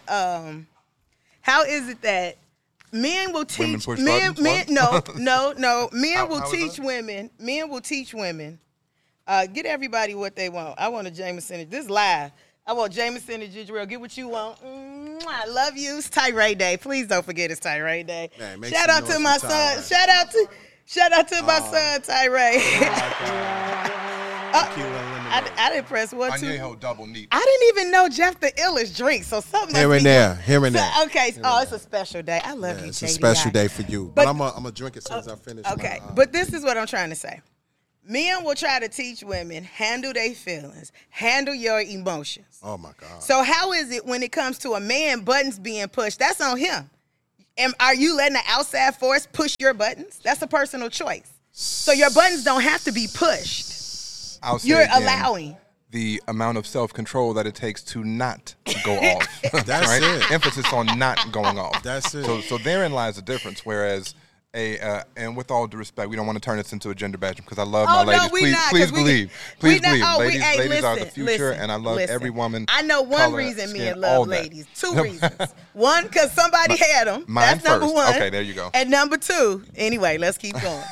men will teach men? No. Men will teach women. Men will teach women. Get everybody what they want. I want a Jameson. This is live. I want Jameson and ginger ale. Get what you want. I love you. It's Tirade Day. Please don't forget it's Tirade Day. Man, shout out to my son. Shout out to my son, Tirade. I didn't press one, two. Añejo double neat. I didn't even know Jeff the illest drink, so something Here and there. Okay, it's a special day. I love you, It's JDI. a special day for you. But I'm gonna drink it as soon as I finish. Okay, but this is what I'm trying to say. Men will try to teach women, handle their feelings, handle your emotions. Oh my God. So how is it when it comes to a man, buttons being pushed? That's on him. And are you letting the outside force push your buttons? That's a personal choice. So your buttons don't have to be pushed. I'll say You're again, allowing. the amount of self-control that it takes to not go off. That's right? it. Emphasis on not going off. That's it. So therein lies the difference. Whereas and with all due respect, we don't want to turn this into a gender badge because I love my ladies. Please believe. Ladies are the future, and I love every woman. I know one color, reason skin, men love ladies. Two reasons. One, because somebody had them. Mine That's number first. one. Okay, there you go. And number two, anyway, let's keep going.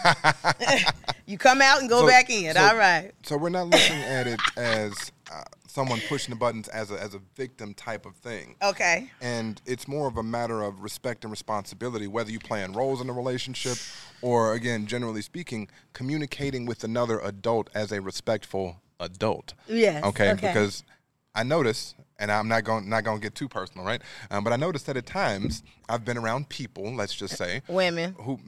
You come out and go back in. All right. So we're not looking at it as someone pushing the buttons as a victim type of thing. Okay. And it's more of a matter of respect and responsibility, whether you playing roles in a relationship or, again, generally speaking, communicating with another adult as a respectful adult. Yes. Okay. Because I notice, and I'm not going to get too personal, right? But I noticed that at times I've been around people, let's just say, women who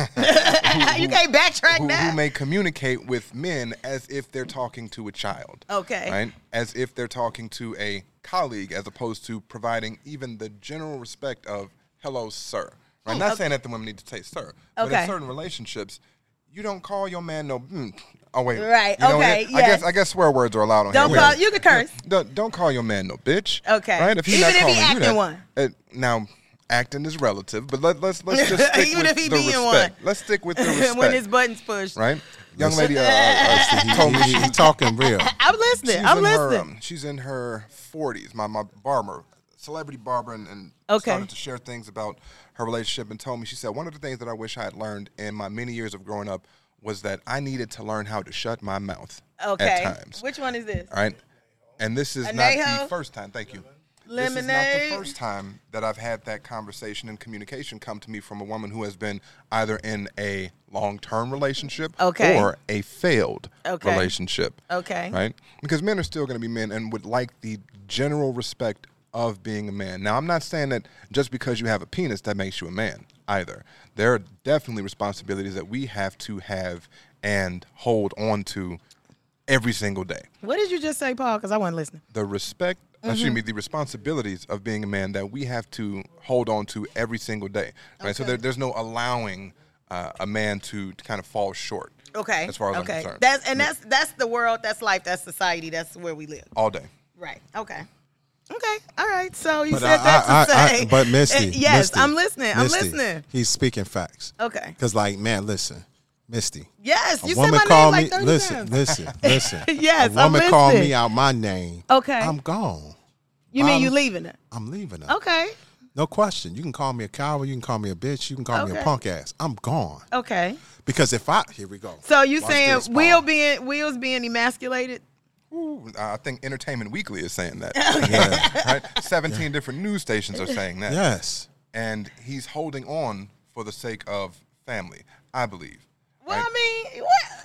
you can't backtrack that. Who may communicate with men as if they're talking to a child. Okay. Right? As if they're talking to a colleague, as opposed to providing even the general respect of "hello, sir." Right? Not saying that the women need to say "sir," but in certain relationships, you don't call your man no. Oh wait. Right. You know, okay. Yes. I guess swear words are allowed on don't here. Call. You can curse. Don't call your man no bitch. Okay. Right? If he's even not if calling he acting you that, one. Now, acting is relative, but let's just stick even with if he the being respect. one. Let's stick with the respect. When his buttons pushed. Right. Young lady told me he's talking real. I'm listening. She's in her 40s. My barber, celebrity barber, and okay. started to share things about her relationship and told me, she said, one of the things that I wish I had learned in my many years of growing up was that I needed to learn how to shut my mouth at times. Which one is this? All right. And this is not the first time. Thank you. Lemonade. This is not the first time that I've had that conversation and communication come to me from a woman who has been either in a long-term relationship or a failed relationship. Okay. Right? Because men are still going to be men and would like the general respect of being a man. Now, I'm not saying that just because you have a penis that makes you a man either. There are definitely responsibilities that we have to have and hold on to every single day. What did you just say, Paul? Because I wasn't listening. The respect, the responsibilities of being a man that we have to hold on to every single day. Right? So there's no allowing a man to kind of fall short. Okay. As far as I'm concerned. That's the world, that's life, that's society, that's where we live. All day. Right. Okay. Okay. All right. So you said that to say. But Misty. Yes, Misty, I'm listening. I'm Misty, listening. He's speaking facts. Okay. Because, like, man, listen, Misty. Yes, you a said woman my call name me. like 30 listen, times. listen. Yes, a woman I'm call listening. me out my name. Okay. I'm gone. You mean you leaving it? I'm leaving her. Okay. No question. You can call me a coward. You can call me a bitch. You can call me a punk ass. I'm gone. Okay. Because here we go. So you Watch saying this, Paul. Wheels being emasculated? Ooh, I think Entertainment Weekly is saying that. Right? 17 different news stations are saying that. Yes. And he's holding on for the sake of family, I believe. Well, right? I mean, what?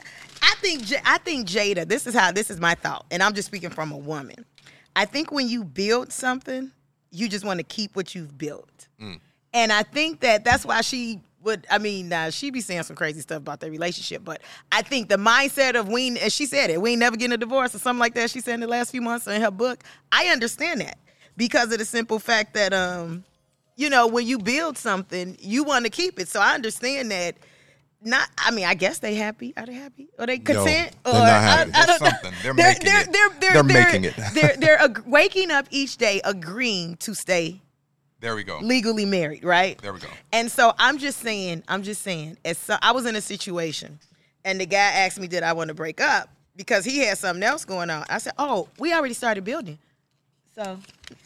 I think Jada, this is my thought, and I'm just speaking from a woman. I think when you build something, you just want to keep what you've built. And I think that's why she she be saying some crazy stuff about their relationship, but I think the mindset of and she said it, we ain't never getting a divorce or something like that. She said in the last few months in her book. I understand that because of the simple fact that, when you build something, you want to keep it. So I understand that. I guess they happy. Are they happy? Are they content? No, they're not happy. There's something. They're making it. They're making it. They're waking up each day agreeing to stay. There we go. Legally married, right? There we go. And so I'm just saying, I was in a situation and the guy asked me, did I want to break up? Because he had something else going on. I said, oh, we already started building. So,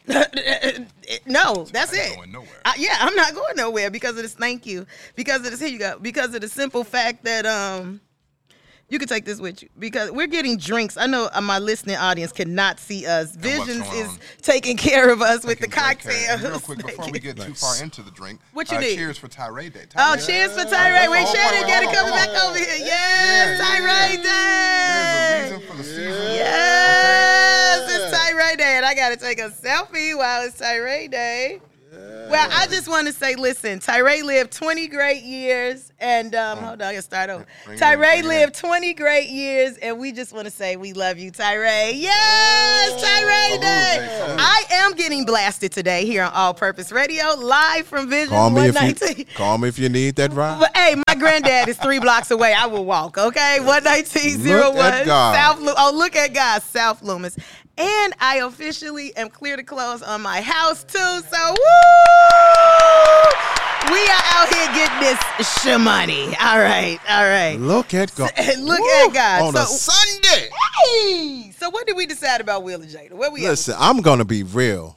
no, that's it. Going nowhere. I'm not going nowhere because of this. Thank you. Because of this, here you go. Because of the simple fact that, you can take this with you because we're getting drinks. I know my listening audience cannot see us. Visions is taking care of us with the cocktail. Real quick, before we get too far into the drink, what you need? Cheers for Tirade Day. Cheers for Tirade. Wait, Shannon got it coming back over here. Yes, Tirade Day. There's a reason for the season. Yes. selfie while it's Tyray Day. Well, I just want to say, listen, Tyray lived 20 great years, and hold on, I gotta start over. Tyray lived 20 great years, and we just want to say we love you, Tyray. Yes, Tyray Day. I am getting blasted today here on All Purpose Radio, live from Vision Call me 119. Call me if you need that ride. But hey, my granddad is 3 blocks away. I will walk. Okay, 11901 Look at God. South. Oh, look at God, South Loomis. And I officially am clear to close on my house too. So woo! We are out here getting this shmoney. All right. Look at God. Look at God. On a Sunday. Hey! So what did we decide about Will and Jada? Where we Listen, I'm gonna be real.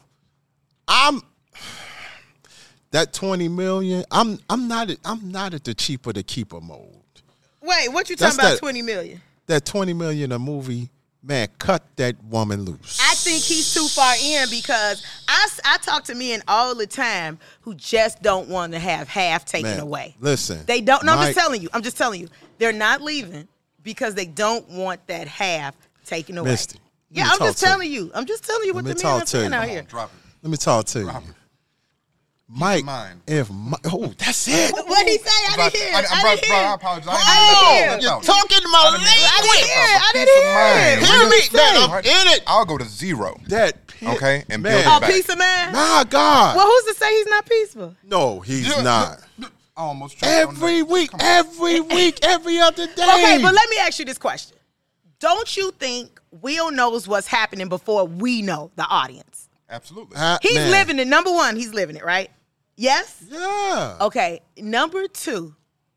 That 20 million. I'm not at the cheaper to keeper mode. Wait, what you talking about? 20 million? That 20 million a movie. Man, cut that woman loose. I think he's too far in because I talk to men all the time who just don't want to have half taken away. Listen. They don't. No, I'm just telling you. They're not leaving because they don't want that half taken away. Misty, yeah, I'm just telling you. I'm just telling you what the men are saying out here. Let me talk to you. Mike, that's it. What did he say? I didn't hear it. I apologize. You're talking to my language. I didn't hear it. Hear me, man. I'm in it. I'll go to 0. Okay, and build it Oh, back. peace of mind? My God. Well, who's to say he's not peaceful? No, he's not. I almost Every week, every other day. Okay, but let me ask you this question. Don't you think Will knows what's happening before we know, the audience? Absolutely. He's living it. Number one, he's living it, right? Yes? Yeah. Okay, number two.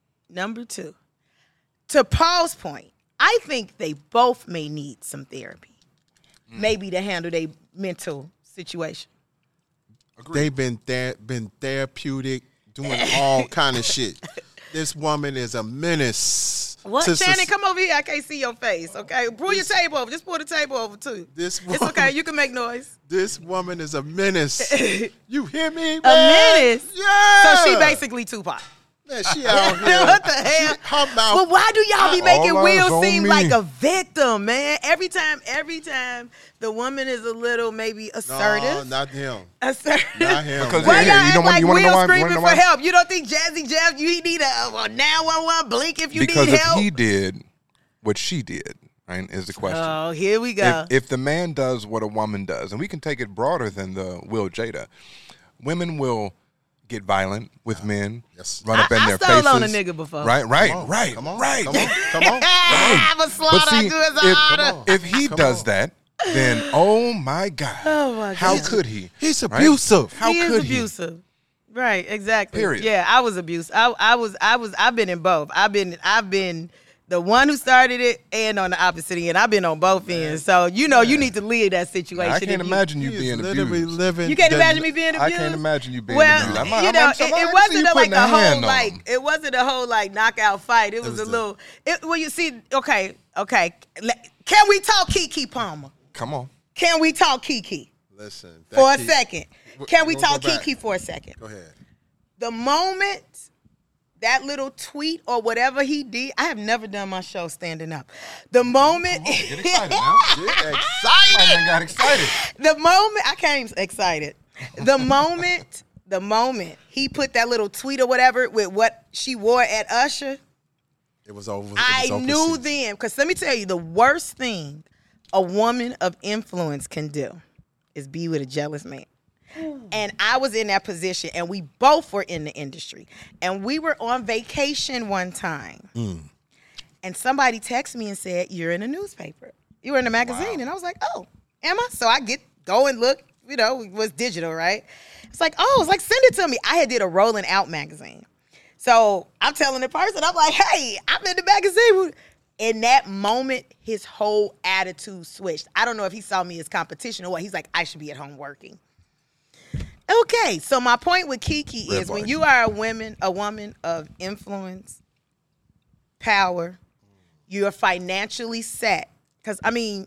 To Paul's point, I think they both may need some therapy. Maybe to handle their mental situation. They've been therapeutic, doing all kind of shit. This woman is a menace. What? Shannon, come over here. I can't see your face, okay? Pull your table over. Just pull the table over, too. It's okay. You can make noise. This woman is a menace. You hear me, man? A menace? Yeah. So she basically Tupac. Man, she out here. What the hell? Her mouth. But why do y'all be making All eyes Will on seem me. like a victim, man? Every time the woman is a little maybe assertive. No, not him. Assertive. Not him. Because Why Yeah, y'all you act know like you wanna know Will why- you wanna screaming know for why? help? You don't think Jazzy Jeff, you need a 911 blink if you Because need if help? he did what she did, right, is the question. Oh, here we go. If the man does what a woman does, and we can take it broader than the Will Jada, women will get violent with men, run up in their I stole faces. on a nigga before. Right. Come on. I'm a slaughter. I do as an order. If he does that, then oh my God, how could he? He's abusive. How He is could abusive. Right, exactly. Period. Yeah, I was abused. I've been in both. I've been the one who started it and on the opposite end. I've been on both ends. So you need to leave that situation. I can't imagine you He being is literally abused. living. You can't imagine me being abused. I can't imagine you being Well, abused. it wasn't like a whole it wasn't a whole knockout fight. It was a little. Well, you see, okay. Can we talk Keke Palmer? Come on. Can we talk Keke Listen. for a second? Can we We'll talk go back. Keke for a second? Go ahead. The moment that little tweet or whatever he did, I have never done my show standing up. The moment, Get excited now. Get excited. Got excited. the moment I came excited. The moment he put that little tweet or whatever with what she wore at Usher, It was over. I knew then. Because let me tell you, the worst thing a woman of influence can do is be with a jealous man. And I was in that position, and we both were in the industry. And we were on vacation one time. And somebody texted me and said, "You're in a newspaper. You were in a magazine." And I was like, "Oh, am I?" So I go and look, it was digital, right? It's like, send it to me. I had did a Rolling Out magazine. So I'm telling the person, I'm like, "Hey, I'm in the magazine." In that moment, his whole attitude switched. I don't know if he saw me as competition or what. He's like, "I should be at home working." Okay, so my point with Keke is when you are a woman of influence, power, you're financially set. Because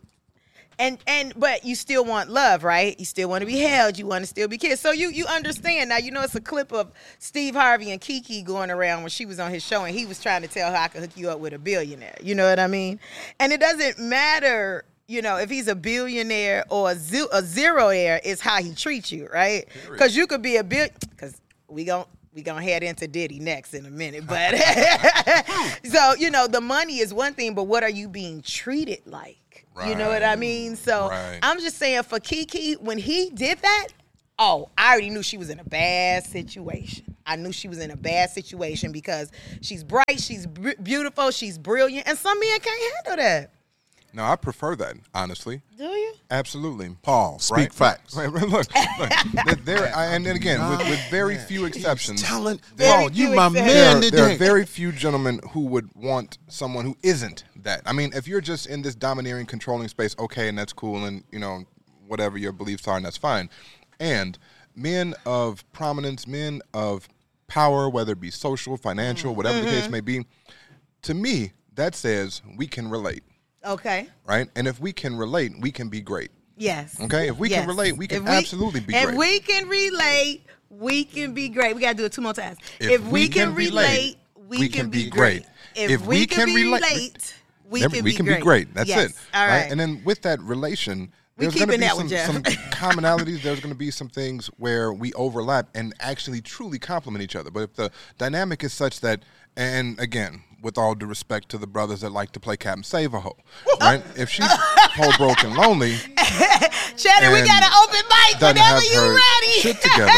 but you still want love, right? You still want to be held. You want to still be kissed. So you understand. Now, it's a clip of Steve Harvey and Keke going around when she was on his show, and he was trying to tell her, "I could hook you up with a billionaire." You know what I mean? And it doesn't matter, you know, if he's a billionaire or a zeroaire, it's how he treats you, right? Because you could be because we gonna head into Diddy next in a minute, but so, you know, the money is one thing, but what are you being treated like? You know what I mean? So I'm just saying, for Keke, when he did that, I already knew she was in a bad situation. I knew she was in a bad situation because she's bright, she's beautiful, she's brilliant, and some men can't handle that. No, I prefer that, honestly. Do you? Absolutely. Paul, speak facts. Look, and then again, with very few exceptions. Paul, you my man today. There are very few gentlemen who would want someone who isn't that. I mean, if you're just in this domineering, controlling space, okay, and that's cool, and, you know, whatever your beliefs are, and that's fine. And men of prominence, men of power, whether it be social, financial, whatever the case may be, to me, that says we can relate. Okay. Right? And if we can relate, we can be great. Yes. Okay? If we can relate, we can absolutely be great. If we can relate, we can be great. We got to do it 2 more times. If we can relate, we can be great. If we can relate, we can be great. That's it. All right. And then with that relation, there's going to be some commonalities. There's going to be some things where we overlap and actually truly complement each other. But if the dynamic is such that, and again, with all due respect to the brothers that like to play Captain Save-A-Ho, right? If she's whole broken lonely, Cheddar, we got an open mic whenever you ready. Shit together.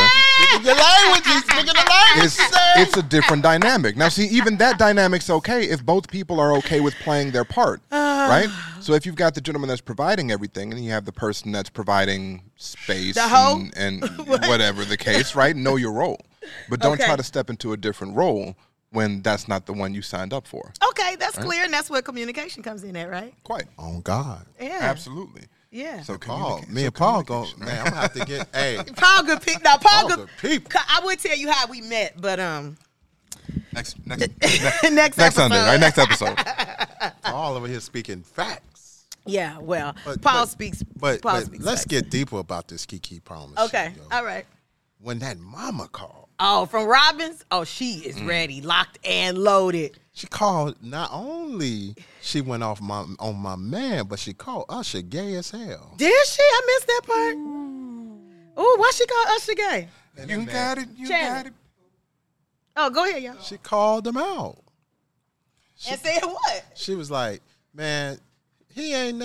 It's a different dynamic. Now, see, even that dynamic's okay if both people are okay with playing their part, right? So if you've got the gentleman that's providing everything and you have the person that's providing space and whatever the case, right? Know your role. But don't try to step into a different role when that's not the one you signed up for. Okay, that's clear, and that's where communication comes in at, right? Quite. On God. Yeah. Absolutely. Yeah. So Paul, me and Paul go, man, I'm going to have to get, Paul good pick. Now, Paul good people. I would tell you how we met, but next Sunday, right? Next episode. Paul over here speaking facts. Yeah, well, Paul speaks. But let's facts. get deeper about this Keke promise. Okay, all right. When that mama called. Oh, from Robbins? Oh, she is ready, locked and loaded. She called, not only she went off on my man, but she called Usher gay as hell. Did she? I missed that part. Oh, why she called Usher gay? You got it. You got it. Oh, go ahead, y'all. She called him out. And said what? She was like, man, he ain't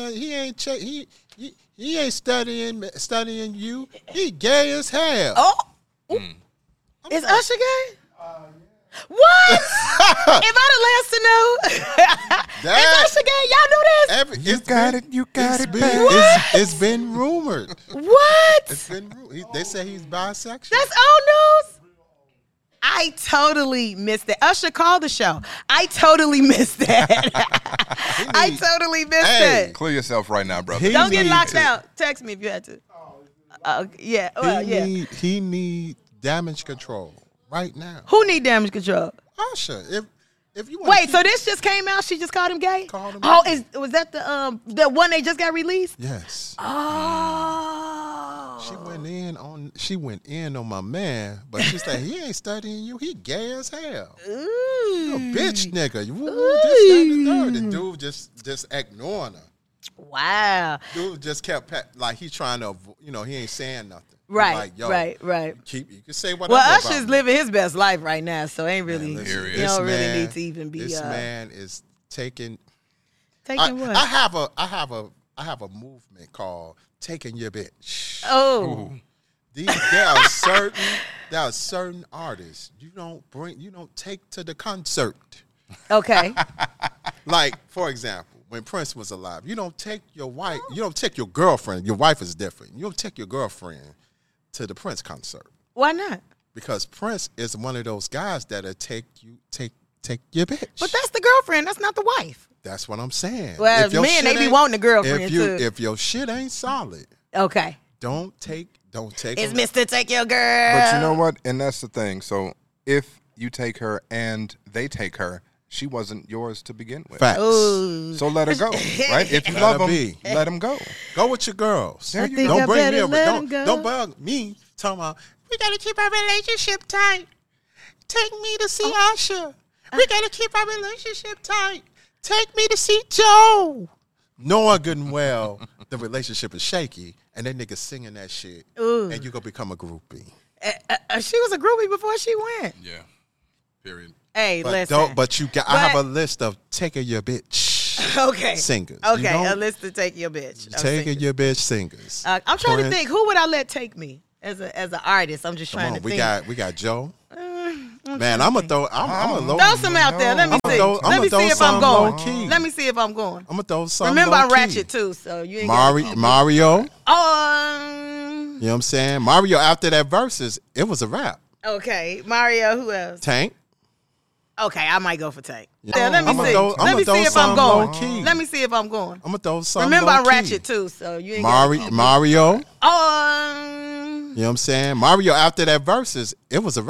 studying you. He gay as hell. Oh. Is Usher gay? What? If I'd have last to know. Is Usher gay? Y'all know this? You got it. It's been rumored. What? It's been rumored. They say he's bisexual. That's old news? I totally missed that. Usher called the show. I totally missed that. I totally missed that. Clear yourself right now, brother. Don't get locked out. Text me if you had to. Yeah. Well, He need damage control right now. Who need damage control? Usher. If you wait, so this just came out? She just called him gay? Was that the one they just got released? Yes. Oh. She went in on my man, but she's like, he ain't studying you. He gay as hell. Ooh. You a bitch nigga. The dude just ignoring her. Wow. Dude just kept like he's trying to, he ain't saying nothing. Right, like, yo, right. You can say whatever. Well, Usher's living his best life right now, so ain't really. Man, you don't really need to even be. This man is taking. Taking what? I have a movement called "Taking Your Bitch." Oh. There are certain artists you don't take to the concert. Okay. Like, for example, when Prince was alive, you don't take your wife, you don't take your girlfriend. Your wife is different. You don't take your girlfriend to the Prince concert. Why not? Because Prince is one of those guys that'll take your bitch. But that's the girlfriend. That's not the wife. That's what I'm saying. Well, men, they be wanting a girlfriend too. If your shit ain't solid, okay. Don't take. It's Mr. Take Your Girl. But you know what? And that's the thing. So if you take her and they take her, she wasn't yours to begin with. Facts. Ooh. So let her go, right? If you love them, let them go. Go with your girls. There you go. Don't bring me over. Don't bug me. Talking about, we got to keep our relationship tight. Take me to see Usher. We got to keep our relationship tight. Take me to see Joe. knowing good and well the relationship is shaky, and that nigga singing that shit, Ooh. and you gonna become a groupie. She was a groupie before she went. Yeah. Period. Hey, But listen. but you got. I have a list of taking your bitch. Okay. Singers. Okay, You know? a list to take your bitch. Taking your bitch singers. I'm trying to Prince. think. Who would I let take me as an artist? I'm just Come trying on, to we think. got Joe. Man, I'm gonna throw. I'm gonna Throw some out there. Let me see. Let me see if I'm going. Let me see if I'm going. I'm gonna throw some. Remember, I'm low-key. ratchet too, so you ain't got to- Mario. You Oh. know what I'm saying? Mario after that verses, it was a rap. Okay, Mario. Who else? Tank. Okay, I might go for Tank. Yeah. Yeah, let me I'ma see. throw- Let I'ma me throw see if some I'm going. low-key. Let me see if I'm going. I'm gonna throw some. Remember, I'm low-key. ratchet too, so you ain't got to- Mario. Oh. You know what I'm saying? Mario after that verses, it was a